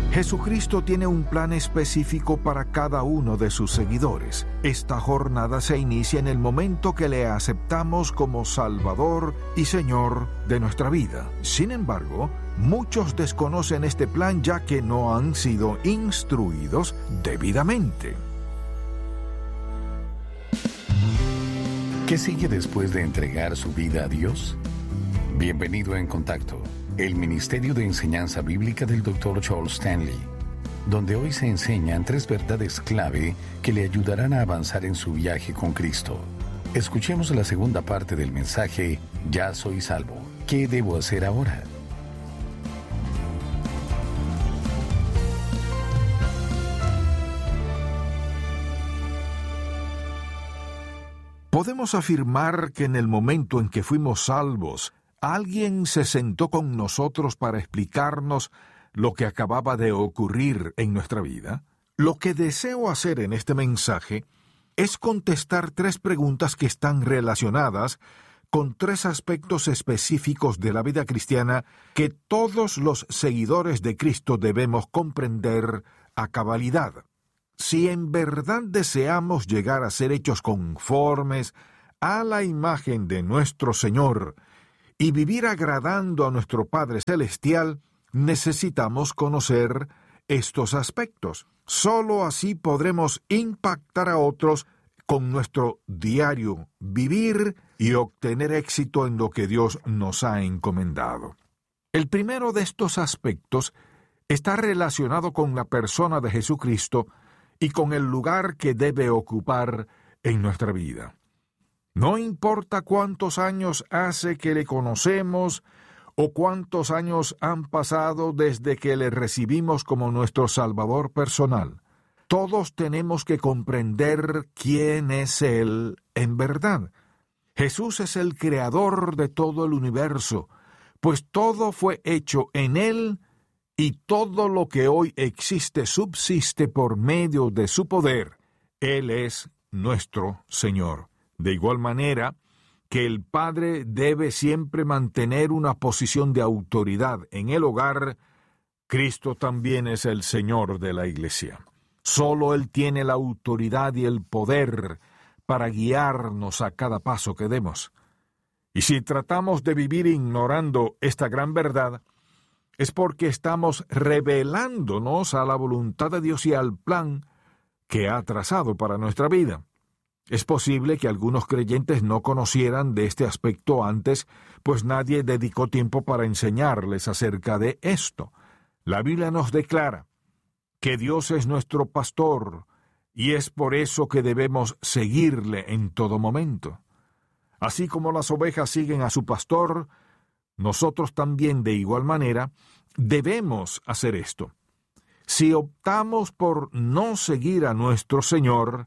Jesucristo tiene un plan específico para cada uno de sus seguidores. Esta jornada se inicia en el momento que le aceptamos como Salvador y Señor de nuestra vida. Sin embargo, muchos desconocen este plan ya que no han sido instruidos debidamente. ¿Qué sigue después de entregar su vida a Dios? Bienvenido a En Contacto, el Ministerio de Enseñanza Bíblica del Dr. Charles Stanley, donde hoy se enseñan 3 verdades clave que le ayudarán a avanzar en su viaje con Cristo. Escuchemos la segunda parte del mensaje, Ya soy salvo. ¿Qué debo hacer ahora? Podemos afirmar que en el momento en que fuimos salvos, alguien se sentó con nosotros para explicarnos lo que acababa de ocurrir en nuestra vida. Lo que deseo hacer en este mensaje es contestar 3 preguntas que están relacionadas con 3 aspectos específicos de la vida cristiana que todos los seguidores de Cristo debemos comprender a cabalidad. Si en verdad deseamos llegar a ser hechos conformes a la imagen de nuestro Señor y vivir agradando a nuestro Padre Celestial, necesitamos conocer estos aspectos. Solo así podremos impactar a otros con nuestro diario vivir y obtener éxito en lo que Dios nos ha encomendado. El primero de estos aspectos está relacionado con la persona de Jesucristo y con el lugar que debe ocupar en nuestra vida. No importa cuántos años hace que le conocemos o cuántos años han pasado desde que le recibimos como nuestro Salvador personal, todos tenemos que comprender quién es Él en verdad. Jesús es el creador de todo el universo, pues todo fue hecho en Él y todo lo que hoy existe subsiste por medio de su poder. Él es nuestro Señor. De igual manera que el padre debe siempre mantener una posición de autoridad en el hogar, Cristo también es el Señor de la Iglesia. Solo Él tiene la autoridad y el poder para guiarnos a cada paso que demos. Y si tratamos de vivir ignorando esta gran verdad, es porque estamos rebelándonos a la voluntad de Dios y al plan que ha trazado para nuestra vida. Es posible que algunos creyentes no conocieran de este aspecto antes, pues nadie dedicó tiempo para enseñarles acerca de esto. La Biblia nos declara que Dios es nuestro pastor, y es por eso que debemos seguirle en todo momento. Así como las ovejas siguen a su pastor, nosotros también de igual manera debemos hacer esto. Si optamos por no seguir a nuestro Señor,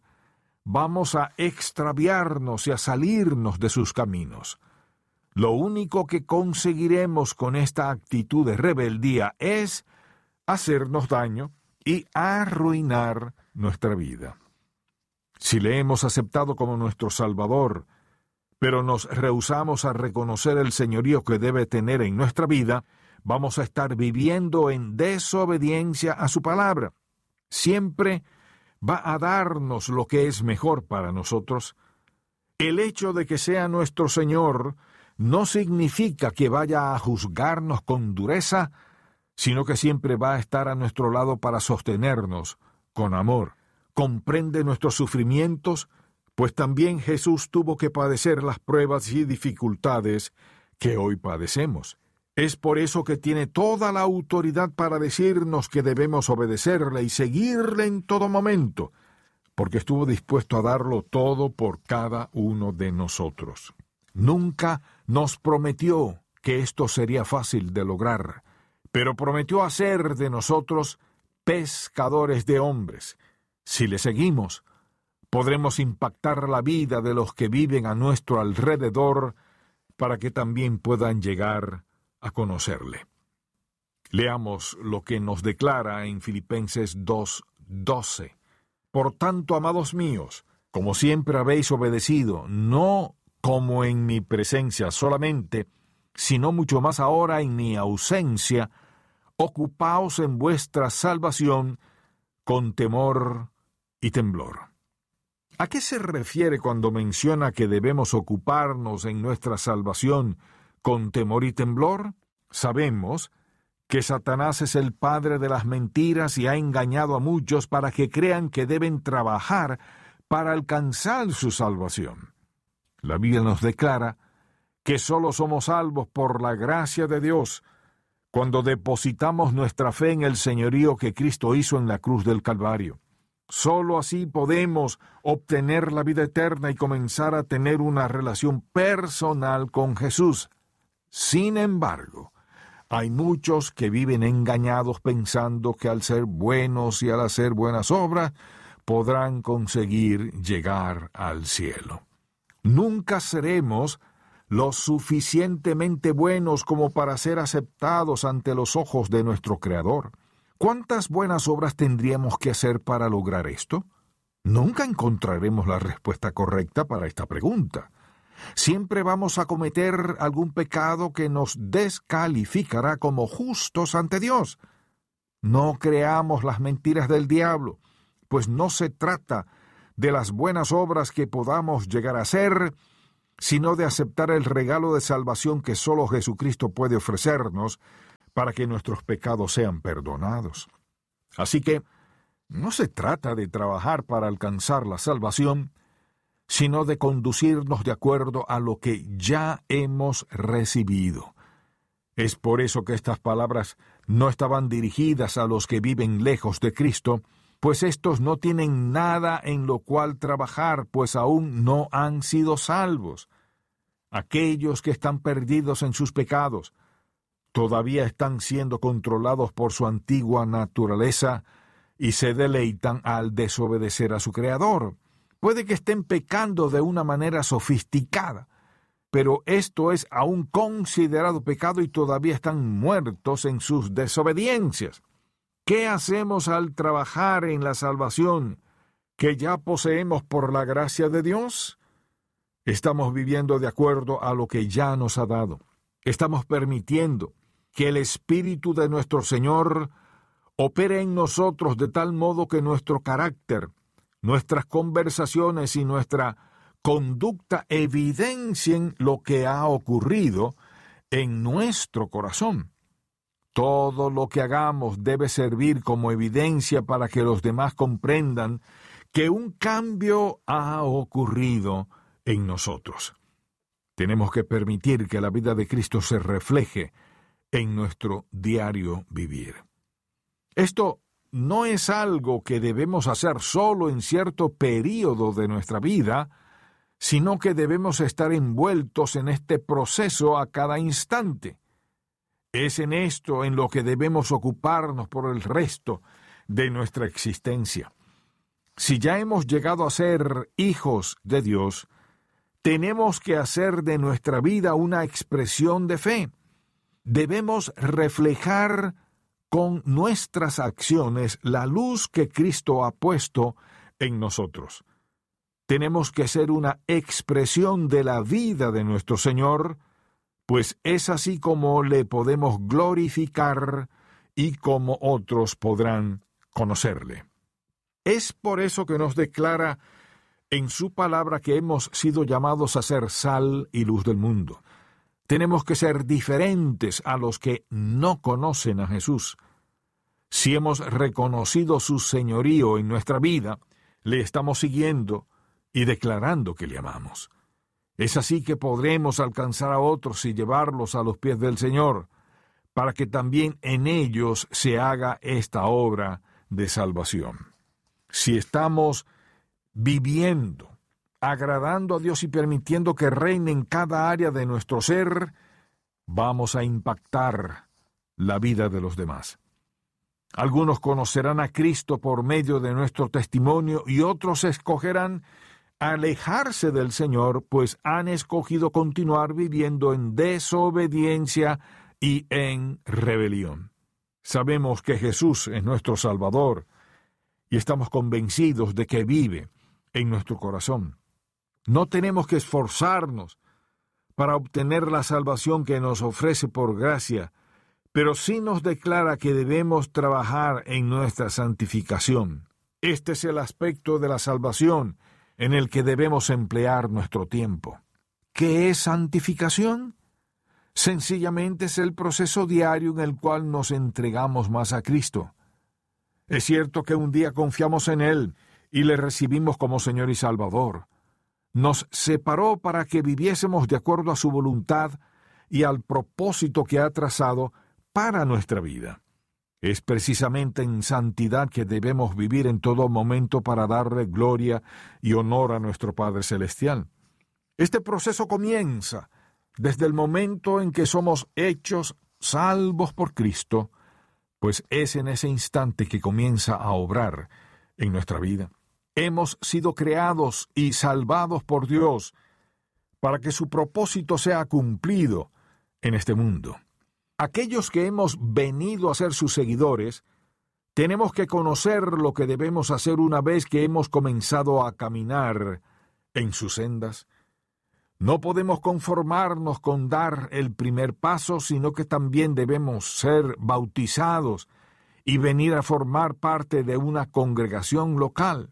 vamos a extraviarnos y a salirnos de sus caminos. Lo único que conseguiremos con esta actitud de rebeldía es hacernos daño y arruinar nuestra vida. Si le hemos aceptado como nuestro Salvador, pero nos rehusamos a reconocer el señorío que debe tener en nuestra vida, vamos a estar viviendo en desobediencia a su palabra. Siempre va a darnos lo que es mejor para nosotros. El hecho de que sea nuestro Señor no significa que vaya a juzgarnos con dureza, sino que siempre va a estar a nuestro lado para sostenernos con amor. Comprende nuestros sufrimientos, pues también Jesús tuvo que padecer las pruebas y dificultades que hoy padecemos. Es por eso que tiene toda la autoridad para decirnos que debemos obedecerle y seguirle en todo momento, porque estuvo dispuesto a darlo todo por cada uno de nosotros. Nunca nos prometió que esto sería fácil de lograr, pero prometió hacer de nosotros pescadores de hombres. Si le seguimos, podremos impactar la vida de los que viven a nuestro alrededor para que también puedan llegar a conocerle. Leamos lo que nos declara en Filipenses 2:12. Por tanto, amados míos, como siempre habéis obedecido, no como en mi presencia solamente, sino mucho más ahora en mi ausencia, ocupaos en vuestra salvación con temor y temblor. ¿A qué se refiere cuando menciona que debemos ocuparnos en nuestra salvación con temor y temblor? Sabemos que Satanás es el padre de las mentiras y ha engañado a muchos para que crean que deben trabajar para alcanzar su salvación. La Biblia nos declara que solo somos salvos por la gracia de Dios cuando depositamos nuestra fe en el señorío que Cristo hizo en la cruz del Calvario. Solo así podemos obtener la vida eterna y comenzar a tener una relación personal con Jesús. Sin embargo, hay muchos que viven engañados pensando que al ser buenos y al hacer buenas obras podrán conseguir llegar al cielo. Nunca seremos lo suficientemente buenos como para ser aceptados ante los ojos de nuestro Creador. ¿Cuántas buenas obras tendríamos que hacer para lograr esto? Nunca encontraremos la respuesta correcta para esta pregunta. Siempre vamos a cometer algún pecado que nos descalificará como justos ante Dios. No creamos las mentiras del diablo, pues no se trata de las buenas obras que podamos llegar a hacer, sino de aceptar el regalo de salvación que solo Jesucristo puede ofrecernos para que nuestros pecados sean perdonados. Así que no se trata de trabajar para alcanzar la salvación, sino de conducirnos de acuerdo a lo que ya hemos recibido. Es por eso que estas palabras no estaban dirigidas a los que viven lejos de Cristo, pues éstos no tienen nada en lo cual trabajar, pues aún no han sido salvos. Aquellos que están perdidos en sus pecados todavía están siendo controlados por su antigua naturaleza y se deleitan al desobedecer a su Creador. Puede que estén pecando de una manera sofisticada, pero esto es aún considerado pecado y todavía están muertos en sus desobediencias. ¿Qué hacemos al trabajar en la salvación que ya poseemos por la gracia de Dios? Estamos viviendo de acuerdo a lo que ya nos ha dado. Estamos permitiendo que el Espíritu de nuestro Señor opere en nosotros de tal modo que nuestro carácter, nuestras conversaciones y nuestra conducta evidencien lo que ha ocurrido en nuestro corazón. Todo lo que hagamos debe servir como evidencia para que los demás comprendan que un cambio ha ocurrido en nosotros. Tenemos que permitir que la vida de Cristo se refleje en nuestro diario vivir. Esto no es algo que debemos hacer solo en cierto período de nuestra vida, sino que debemos estar envueltos en este proceso a cada instante. Es en esto en lo que debemos ocuparnos por el resto de nuestra existencia. Si ya hemos llegado a ser hijos de Dios, tenemos que hacer de nuestra vida una expresión de fe. Debemos reflejar con nuestras acciones la luz que Cristo ha puesto en nosotros. Tenemos que ser una expresión de la vida de nuestro Señor, pues es así como le podemos glorificar y como otros podrán conocerle. Es por eso que nos declara en su palabra que hemos sido llamados a ser sal y luz del mundo. Tenemos que ser diferentes a los que no conocen a Jesús. Si hemos reconocido su señorío en nuestra vida, le estamos siguiendo y declarando que le amamos. Es así que podremos alcanzar a otros y llevarlos a los pies del Señor, para que también en ellos se haga esta obra de salvación. Si estamos viviendo, agradando a Dios y permitiendo que reine en cada área de nuestro ser, vamos a impactar la vida de los demás. Algunos conocerán a Cristo por medio de nuestro testimonio y otros escogerán alejarse del Señor, pues han escogido continuar viviendo en desobediencia y en rebelión. Sabemos que Jesús es nuestro Salvador y estamos convencidos de que vive en nuestro corazón. No tenemos que esforzarnos para obtener la salvación que nos ofrece por gracia, pero sí nos declara que debemos trabajar en nuestra santificación. Este es el aspecto de la salvación en el que debemos emplear nuestro tiempo. ¿Qué es santificación? Sencillamente es el proceso diario en el cual nos entregamos más a Cristo. Es cierto que un día confiamos en Él y le recibimos como Señor y Salvador. Nos separó para que viviésemos de acuerdo a su voluntad y al propósito que ha trazado para nuestra vida. Es precisamente en santidad que debemos vivir en todo momento para darle gloria y honor a nuestro Padre Celestial. Este proceso comienza desde el momento en que somos hechos salvos por Cristo, pues es en ese instante que comienza a obrar en nuestra vida. Hemos sido creados y salvados por Dios para que su propósito sea cumplido en este mundo. Aquellos que hemos venido a ser sus seguidores, tenemos que conocer lo que debemos hacer una vez que hemos comenzado a caminar en sus sendas. No podemos conformarnos con dar el primer paso, sino que también debemos ser bautizados y venir a formar parte de una congregación local.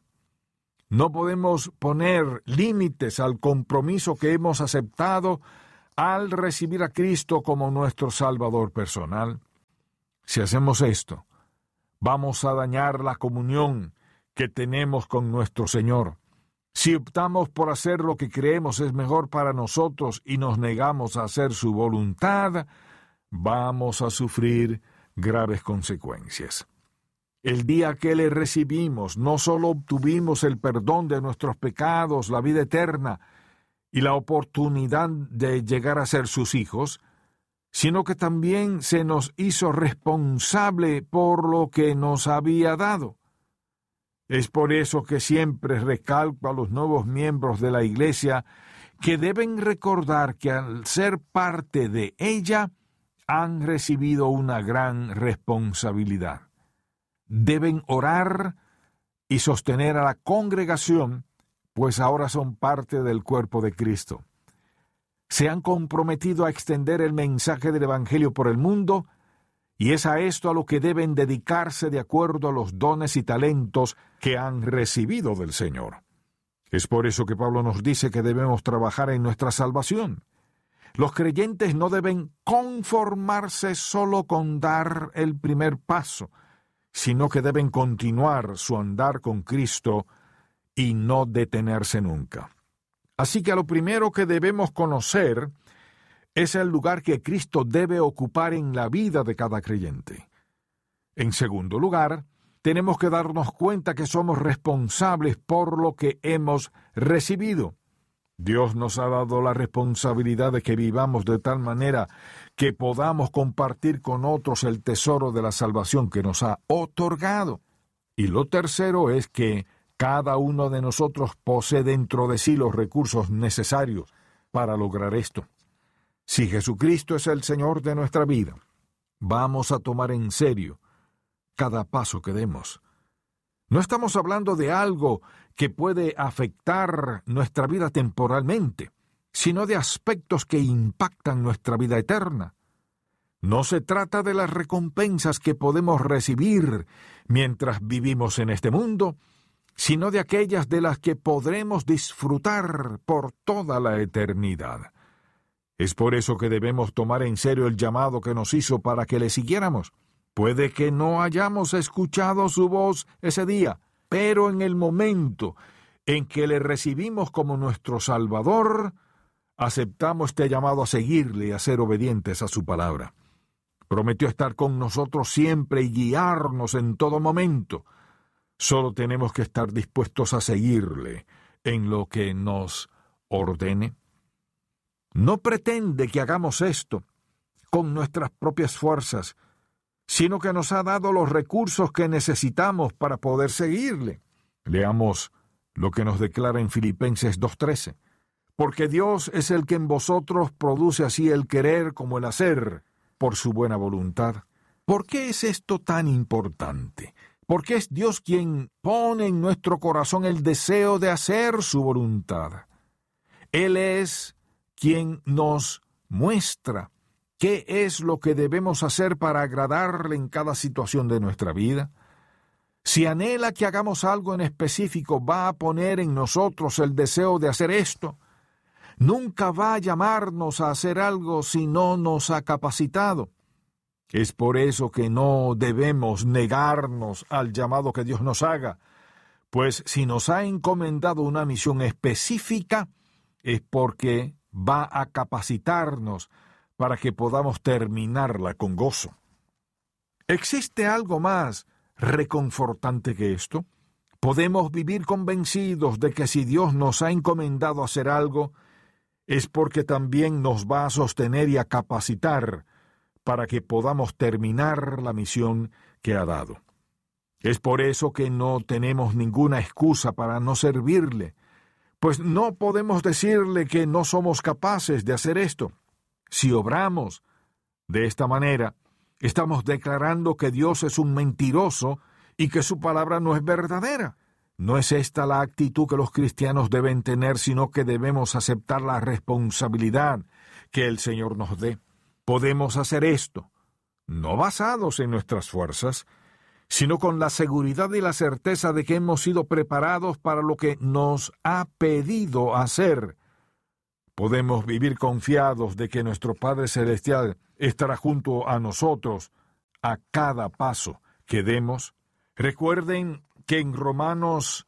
No podemos poner límites al compromiso que hemos aceptado al recibir a Cristo como nuestro Salvador personal. Si hacemos esto, vamos a dañar la comunión que tenemos con nuestro Señor. Si optamos por hacer lo que creemos es mejor para nosotros y nos negamos a hacer su voluntad, vamos a sufrir graves consecuencias. El día que le recibimos, no solo obtuvimos el perdón de nuestros pecados, la vida eterna y la oportunidad de llegar a ser sus hijos, sino que también se nos hizo responsable por lo que nos había dado. Es por eso que siempre recalco a los nuevos miembros de la Iglesia que deben recordar que al ser parte de ella han recibido una gran responsabilidad. Deben orar y sostener a la congregación, pues ahora son parte del cuerpo de Cristo. Se han comprometido a extender el mensaje del Evangelio por el mundo, y es a esto a lo que deben dedicarse de acuerdo a los dones y talentos que han recibido del Señor. Es por eso que Pablo nos dice que debemos trabajar en nuestra salvación. Los creyentes no deben conformarse solo con dar el primer paso, sino que deben continuar su andar con Cristo y no detenerse nunca. Así que lo primero que debemos conocer es el lugar que Cristo debe ocupar en la vida de cada creyente. En segundo lugar, tenemos que darnos cuenta que somos responsables por lo que hemos recibido. Dios nos ha dado la responsabilidad de que vivamos de tal manera que podamos compartir con otros el tesoro de la salvación que nos ha otorgado. Y lo tercero es que cada uno de nosotros posee dentro de sí los recursos necesarios para lograr esto. Si Jesucristo es el Señor de nuestra vida, vamos a tomar en serio cada paso que demos. No estamos hablando de algo que puede afectar nuestra vida temporalmente, sino de aspectos que impactan nuestra vida eterna. No se trata de las recompensas que podemos recibir mientras vivimos en este mundo, sino de aquellas de las que podremos disfrutar por toda la eternidad. Es por eso que debemos tomar en serio el llamado que nos hizo para que le siguiéramos. Puede que no hayamos escuchado su voz ese día, pero en el momento en que le recibimos como nuestro Salvador, aceptamos este llamado a seguirle y a ser obedientes a su palabra. Prometió estar con nosotros siempre y guiarnos en todo momento. Solo tenemos que estar dispuestos a seguirle en lo que nos ordene. No pretende que hagamos esto con nuestras propias fuerzas, sino que nos ha dado los recursos que necesitamos para poder seguirle. Leamos lo que nos declara en Filipenses 2:13. Porque Dios es el que en vosotros produce así el querer como el hacer, por su buena voluntad. ¿Por qué es esto tan importante? Porque es Dios quien pone en nuestro corazón el deseo de hacer su voluntad. Él es quien nos muestra qué es lo que debemos hacer para agradarle en cada situación de nuestra vida. Si anhela que hagamos algo en específico, va a poner en nosotros el deseo de hacer esto. Nunca va a llamarnos a hacer algo si no nos ha capacitado. Es por eso que no debemos negarnos al llamado que Dios nos haga, pues si nos ha encomendado una misión específica, es porque va a capacitarnos para que podamos terminarla con gozo. ¿Existe algo más reconfortante que esto? Podemos vivir convencidos de que si Dios nos ha encomendado hacer algo, es porque también nos va a sostener y a capacitar para que podamos terminar la misión que ha dado. Es por eso que no tenemos ninguna excusa para no servirle, pues no podemos decirle que no somos capaces de hacer esto. Si obramos de esta manera, estamos declarando que Dios es un mentiroso y que su palabra no es verdadera. No es esta la actitud que los cristianos deben tener, sino que debemos aceptar la responsabilidad que el Señor nos dé. Podemos hacer esto, no basados en nuestras fuerzas, sino con la seguridad y la certeza de que hemos sido preparados para lo que nos ha pedido hacer. Podemos vivir confiados de que nuestro Padre Celestial estará junto a nosotros a cada paso que demos. Recuerden que en Romanos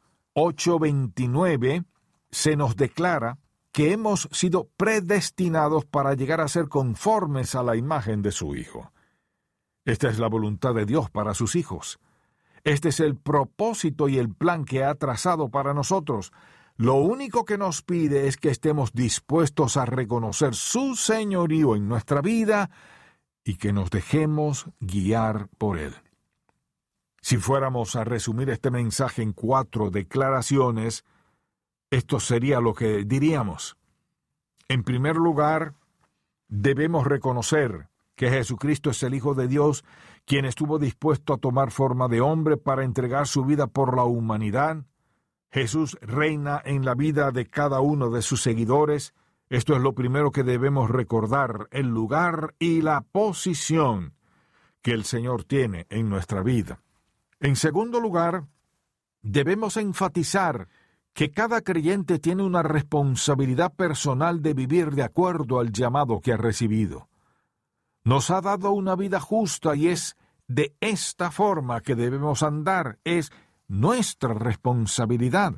8:29 se nos declara que hemos sido predestinados para llegar a ser conformes a la imagen de su Hijo. Esta es la voluntad de Dios para sus hijos. Este es el propósito y el plan que ha trazado para nosotros. Lo único que nos pide es que estemos dispuestos a reconocer su señorío en nuestra vida y que nos dejemos guiar por Él. Si fuéramos a resumir este mensaje en 4 declaraciones, esto sería lo que diríamos. En primer lugar, debemos reconocer que Jesucristo es el Hijo de Dios, quien estuvo dispuesto a tomar forma de hombre para entregar su vida por la humanidad. Jesús reina en la vida de cada uno de sus seguidores. Esto es lo primero que debemos recordar, el lugar y la posición que el Señor tiene en nuestra vida. En segundo lugar, debemos enfatizar que cada creyente tiene una responsabilidad personal de vivir de acuerdo al llamado que ha recibido. Nos ha dado una vida justa y es de esta forma que debemos andar, es nuestra responsabilidad.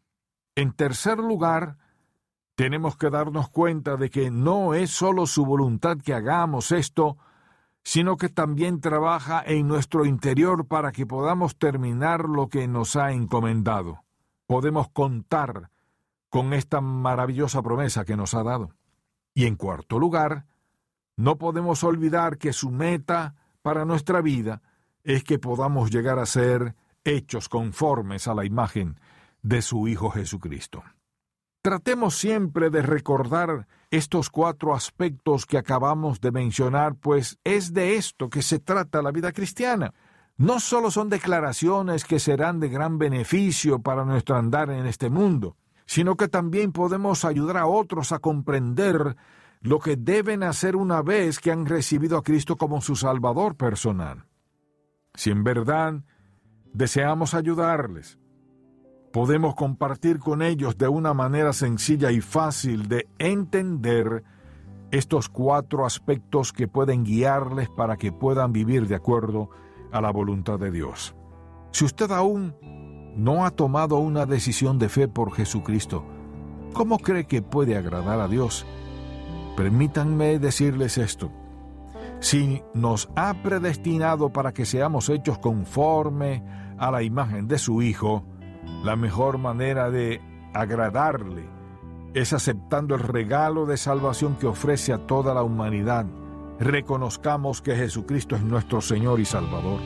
En tercer lugar, tenemos que darnos cuenta de que no es solo su voluntad que hagamos esto, sino que también trabaja en nuestro interior para que podamos terminar lo que nos ha encomendado. Podemos contar con esta maravillosa promesa que nos ha dado. Y en cuarto lugar, no podemos olvidar que su meta para nuestra vida es que podamos llegar a ser hechos conformes a la imagen de su Hijo Jesucristo. Tratemos siempre de recordar estos 4 aspectos que acabamos de mencionar, pues es de esto que se trata la vida cristiana. No solo son declaraciones que serán de gran beneficio para nuestro andar en este mundo, sino que también podemos ayudar a otros a comprender lo que deben hacer una vez que han recibido a Cristo como su Salvador personal. Si en verdad deseamos ayudarles, podemos compartir con ellos de una manera sencilla y fácil de entender estos 4 aspectos que pueden guiarles para que puedan vivir de acuerdo a la voluntad de Dios. Si usted aún no ha tomado una decisión de fe por Jesucristo, ¿cómo cree que puede agradar a Dios? Permítanme decirles esto. Si nos ha predestinado para que seamos hechos conforme a la imagen de su Hijo, la mejor manera de agradarle es aceptando el regalo de salvación que ofrece a toda la humanidad. Reconozcamos que Jesucristo es nuestro Señor y Salvador.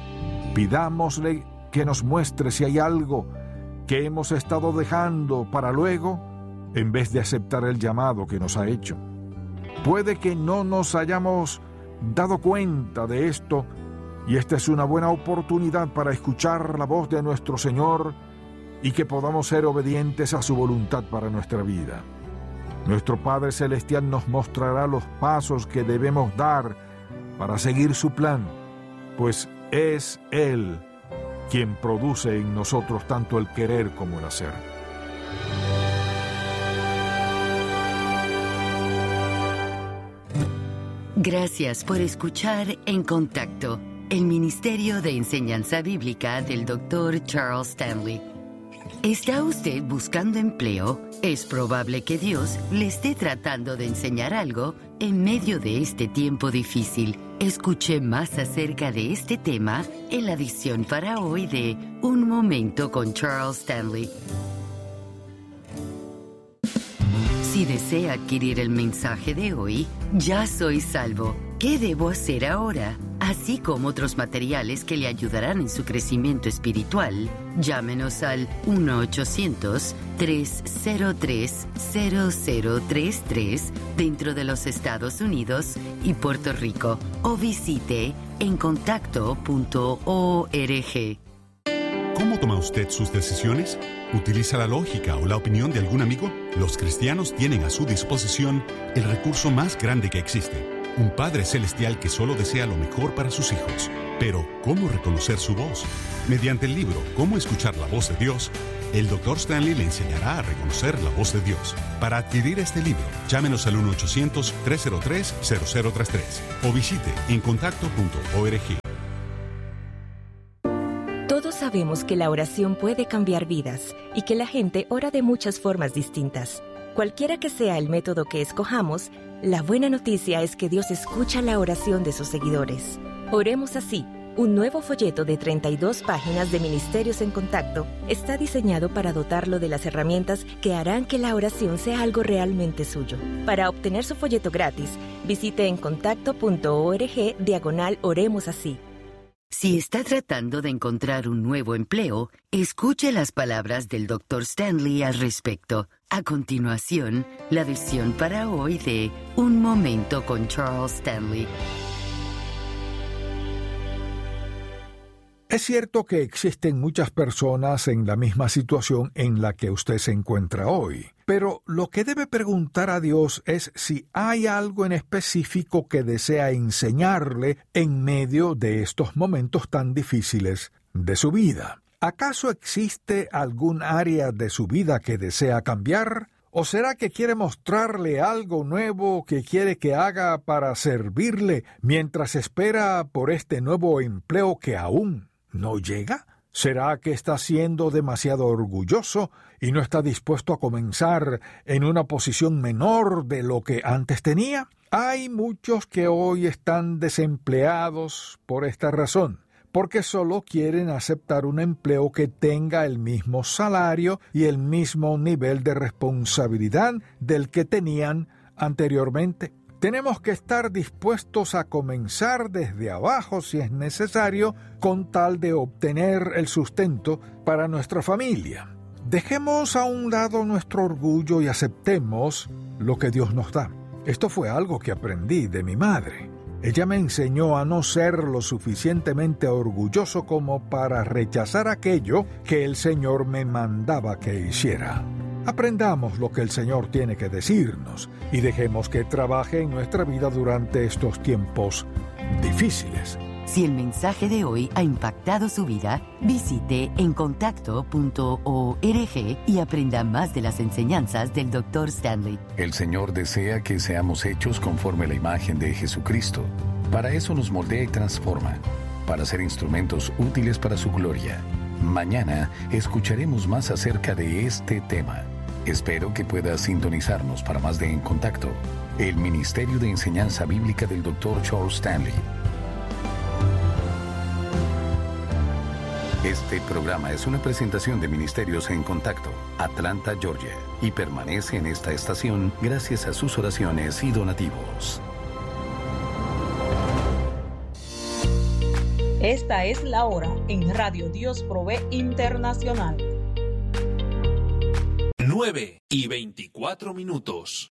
Pidámosle que nos muestre si hay algo que hemos estado dejando para luego, en vez de aceptar el llamado que nos ha hecho. Puede que no nos hayamos dado cuenta de esto, y esta es una buena oportunidad para escuchar la voz de nuestro Señor y que podamos ser obedientes a su voluntad para nuestra vida. Nuestro Padre Celestial nos mostrará los pasos que debemos dar para seguir su plan, pues es Él quien produce en nosotros tanto el querer como el hacer. Gracias por escuchar En Contacto, el Ministerio de Enseñanza Bíblica del Dr. Charles Stanley. ¿Está usted buscando empleo? Es probable que Dios le esté tratando de enseñar algo en medio de este tiempo difícil. Escuche más acerca de este tema en la edición para hoy de Un Momento con Charles Stanley. Si desea adquirir el mensaje de hoy, Ya soy salvo, ¿qué debo hacer ahora? Así como otros materiales que le ayudarán en su crecimiento espiritual, llámenos al 1-800-303-0033 dentro de los Estados Unidos y Puerto Rico o visite encontacto.org. ¿Cómo toma usted sus decisiones? ¿Utiliza la lógica o la opinión de algún amigo? Los cristianos tienen a su disposición el recurso más grande que existe, un Padre Celestial que solo desea lo mejor para sus hijos. Pero, ¿cómo reconocer su voz? Mediante el libro ¿Cómo escuchar la voz de Dios?, el Dr. Stanley le enseñará a reconocer la voz de Dios. Para adquirir este libro, llámenos al 1-800-303-0033 o visite encontacto.org. Todos sabemos que la oración puede cambiar vidas y que la gente ora de muchas formas distintas. Cualquiera que sea el método que escojamos, la buena noticia es que Dios escucha la oración de sus seguidores. Oremos así. Un nuevo folleto de 32 páginas de Ministerios en Contacto está diseñado para dotarlo de las herramientas que harán que la oración sea algo realmente suyo. Para obtener su folleto gratis, visite encontacto.org/oremos así. Si está tratando de encontrar un nuevo empleo, escuche las palabras del Dr. Stanley al respecto. A continuación, la versión para hoy de Un Momento con Charles Stanley. Es cierto que existen muchas personas en la misma situación en la que usted se encuentra hoy, pero lo que debe preguntar a Dios es si hay algo en específico que desea enseñarle en medio de estos momentos tan difíciles de su vida. ¿Acaso existe algún área de su vida que desea cambiar? ¿O será que quiere mostrarle algo nuevo que quiere que haga para servirle mientras espera por este nuevo empleo que aún no llega? ¿Será que está siendo demasiado orgulloso y no está dispuesto a comenzar en una posición menor de lo que antes tenía? Hay muchos que hoy están desempleados por esta razón, porque solo quieren aceptar un empleo que tenga el mismo salario y el mismo nivel de responsabilidad del que tenían anteriormente. Tenemos que estar dispuestos a comenzar desde abajo si es necesario, con tal de obtener el sustento para nuestra familia. Dejemos a un lado nuestro orgullo y aceptemos lo que Dios nos da. Esto fue algo que aprendí de mi madre. Ella me enseñó a no ser lo suficientemente orgulloso como para rechazar aquello que el Señor me mandaba que hiciera. Aprendamos lo que el Señor tiene que decirnos y dejemos que trabaje en nuestra vida durante estos tiempos difíciles. Si el mensaje de hoy ha impactado su vida, visite encontacto.org y aprenda más de las enseñanzas del Dr. Stanley. El Señor desea que seamos hechos conforme a la imagen de Jesucristo. Para eso nos moldea y transforma, para ser instrumentos útiles para su gloria. Mañana escucharemos más acerca de este tema. Espero que pueda sintonizarnos para más de En Contacto, el Ministerio de Enseñanza Bíblica del Dr. Charles Stanley. Este programa es una presentación de Ministerios en Contacto, Atlanta, Georgia, y permanece en esta estación gracias a sus oraciones y donativos. Esta es la hora en Radio Dios Provee Internacional. 9:24.